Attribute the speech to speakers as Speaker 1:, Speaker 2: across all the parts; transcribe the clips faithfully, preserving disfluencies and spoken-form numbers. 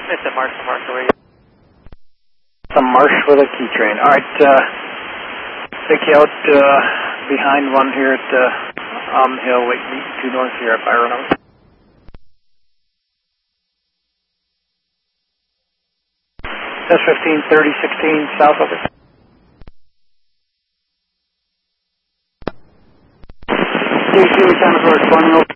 Speaker 1: It's a Marshall, Marshall radio.
Speaker 2: Some Marsh with a key train. All right, uh, take you out uh, behind one here at uh, Om Hill, Wait, meet two north here at Byron. S fifteen thirty sixteen south of it. D C mechanical responding over.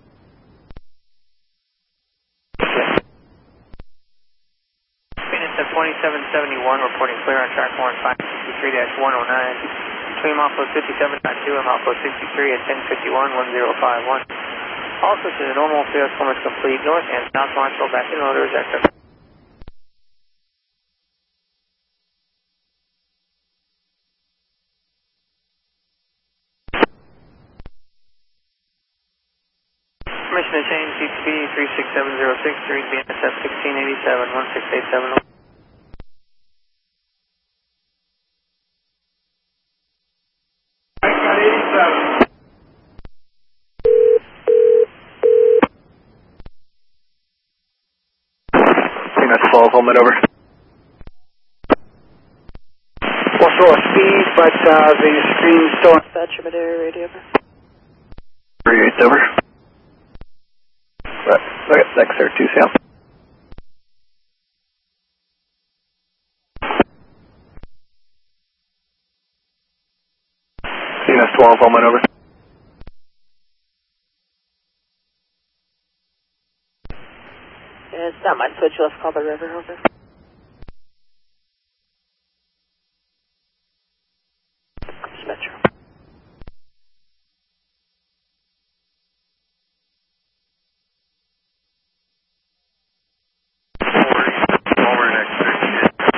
Speaker 1: Phoenix at twenty-seven seventy-one, reporting clear on track one five sixty-three dash one oh nine. Between offload fifty-seven point two and offload sixty-three at ten fifty-one one zero five one. Also to the normal field performance complete, north and south Marshall, back in order, extra. Permission to change D T B three six seven zero six, read B N S F sixteen eighty-seven, one six eight seven zero.
Speaker 2: That's twelve, hold it over. We'll throw a speed, but uh, the screen's still on.
Speaker 3: Dispatch area radio over.
Speaker 2: three eight over. Right, look at next there, two south. C N S twelve, hold it over.
Speaker 3: It's not my switch, let's call the river over.